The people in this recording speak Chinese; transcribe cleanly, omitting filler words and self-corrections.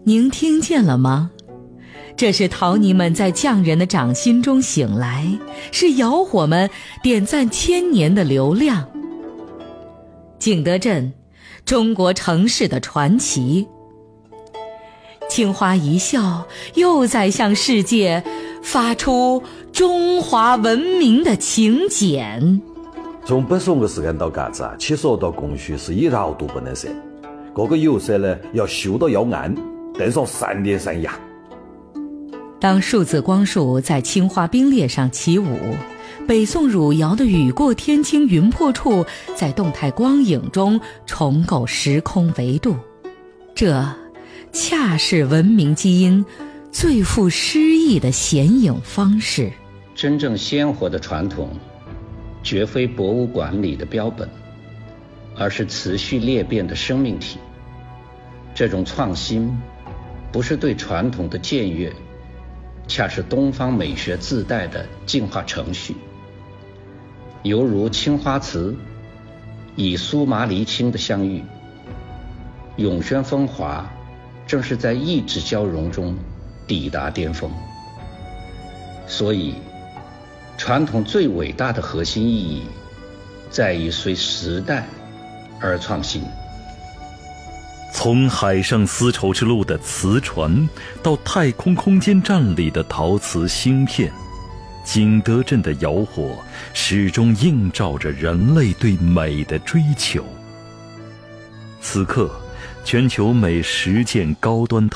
您听见了吗？这是陶泥们在匠人的掌心中醒来，是窑火们点赞千年的流量。景德镇，中国城市的传奇。青花一笑，又在向世界发出中华文明的请柬。 从北宋的时间到嘎子啊，其实到供需是一绕都不能设，各个釉色呢要修到要暗，登上3年3夜。 当数字光束在青花冰裂上起舞，北宋汝窑的雨过天青云破处在动态光影中重构时空维度，这恰是文明基因最富诗意的显影方式。 真正鲜活的传统绝非博物馆里的标本，而是持续裂变的生命体。这种创新不是对传统的僭越，恰是东方美学自带的进化程序。犹如青花瓷以苏麻离青的相遇，永宣风华正是在意志交融中抵达巅峰。所以传统最伟大的核心意义在于随时代而创新。 从海上丝绸之路的瓷船到太空空间站里的陶瓷芯片，景德镇的窑火始终映照着人类对美的追求。此刻，全球每10件高端